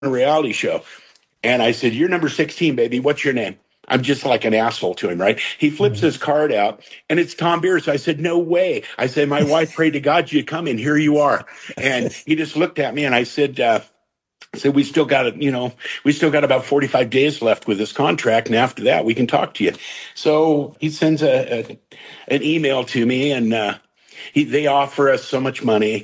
a reality show. And I said, you're number 16, baby. What's your name? I'm just like an asshole to him, right? He flips his card out and it's Tom Beers. I said, no way. I said, my wife prayed to God you'd come and here you are. And he just looked at me and I said, we still got it, we still got about 45 days left with this contract. And after that, we can talk to you. So he sends an email to me and they offer us so much money.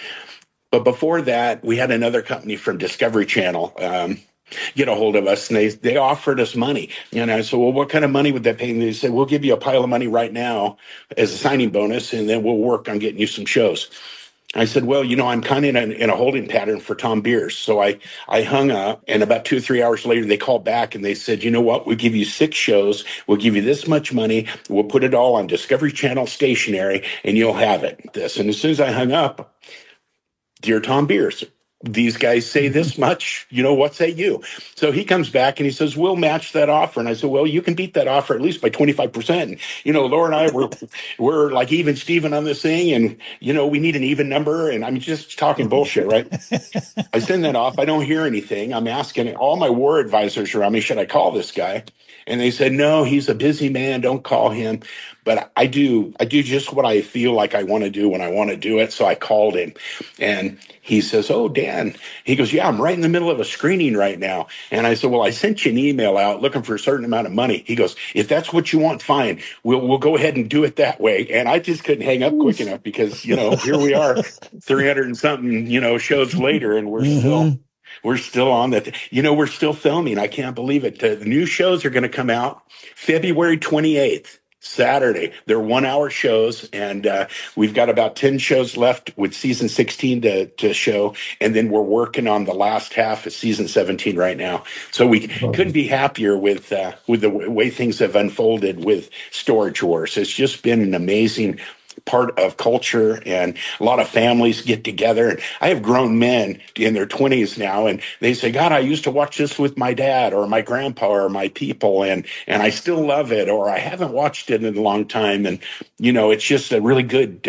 But before that, we had another company from Discovery Channel get a hold of us, and they offered us money. And I said, well, what kind of money would that pay? And they said, we'll give you a pile of money right now as a signing bonus, and then we'll work on getting you some shows. I said, well, I'm kind of in a holding pattern for Tom Beers. So I hung up, and about 2 or 3 hours later, they called back and they said, you know what? We'll give you 6 shows. We'll give you this much money. We'll put it all on Discovery Channel stationery, and you'll have it. And as soon as I hung up, dear Tom Beers, these guys say this much, what say you? So he comes back and he says, we'll match that offer. And I said, well, you can beat that offer at least by 25%. And, Laura and I, we're like even Steven on this thing. And, we need an even number. And I'm just talking bullshit, right? I send that off. I don't hear anything. I'm asking all my war advisors around me, should I call this guy? And they said, no, he's a busy man. Don't call him. But I do just what I feel like I want to do when I want to do it. So I called him and he says, oh, Dan, he goes, yeah, I'm right in the middle of a screening right now. And I said, well, I sent you an email out looking for a certain amount of money. He goes, if that's what you want, fine. We'll go ahead and do it that way. And I just couldn't hang up quick enough because, here we are 300 and something, shows later and we're still on that. We're still filming. I can't believe it. The new shows are going to come out February 28th. Saturday. They're 1-hour shows, and we've got about 10 shows left with season 16 to show, and then we're working on the last half of season 17 right now. So we couldn't be happier with the way things have unfolded with Storage Wars. It's just been an amazing part of culture, and a lot of families get together. And I have grown men in their 20s now, and they say, God, I used to watch this with my dad or my grandpa or my people, and I still love it, or I haven't watched it in a long time. And, it's just a really good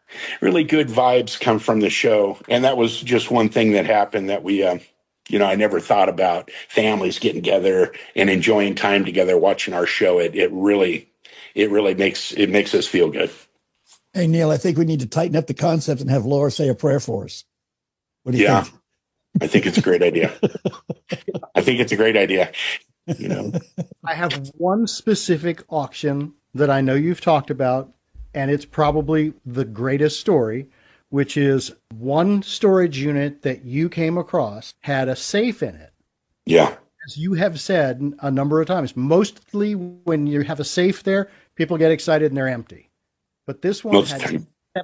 vibes come from the show. And that was just one thing that happened that we, I never thought about families getting together and enjoying time together, watching our show. It really makes us feel good. Hey, Neil, I think we need to tighten up the concept and have Laura say a prayer for us. What do you think? I think it's a great idea. I have one specific auction that I know you've talked about, and it's probably the greatest story, which is one storage unit that you came across had a safe in it. Yeah. As you have said a number of times, mostly when you have a safe there, people get excited and they're empty. But this one had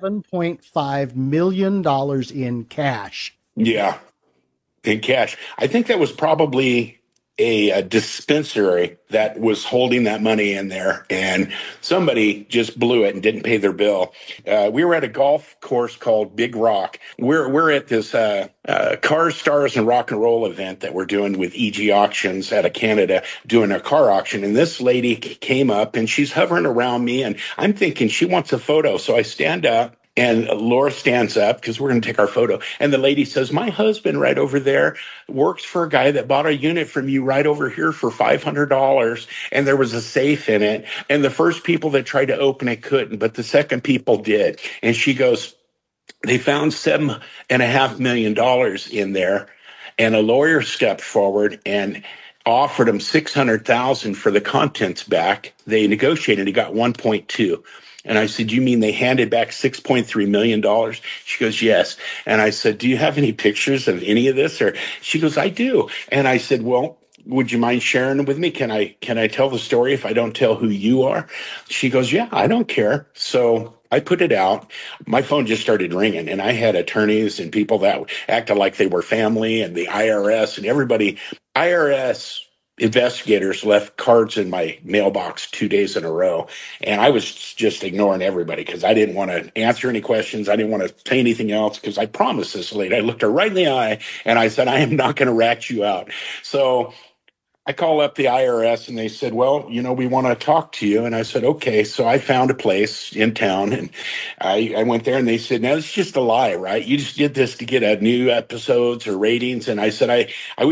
$7.5 million in cash. Yeah, in cash. I think that was probably a dispensary that was holding that money in there, and somebody just blew it and didn't pay their bill. We were at a golf course called Big Rock. We're at this Cars, Stars, and Rock and Roll event that we're doing with EG Auctions out of Canada, doing a car auction. And this lady came up, and she's hovering around me, and I'm thinking she wants a photo. So I stand up. And Laura stands up because we're going to take our photo. And the lady says, my husband right over there works for a guy that bought a unit from you right over here for $500. And there was a safe in it. And the first people that tried to open it couldn't, but the second people did. And she goes, they found $7.5 million in there. And a lawyer stepped forward and offered him $600,000 for the contents back. They negotiated. He got 1.2. And I said, you mean they handed back $6.3 million? She goes, yes. And I said, do you have any pictures of any of this? Or she goes, I do. And I said, well, would you mind sharing it with me? Can I tell the story if I don't tell who you are? She goes, yeah, I don't care. So I put it out. My phone just started ringing, and I had attorneys and people that acted like they were family, and the IRS and everybody. IRS investigators left cards in my mailbox 2 days in a row, and I was just ignoring everybody because I didn't want to answer any questions. I didn't want to say anything else because I promised this lady. I looked her right in the eye and I said, I am not going to rat you out. So I call up the IRS and they said, well, we want to talk to you. And I said, okay. So I found a place in town and I went there and they said, no, it's just a lie, right? You just did this to get a new episodes or ratings. And I said, I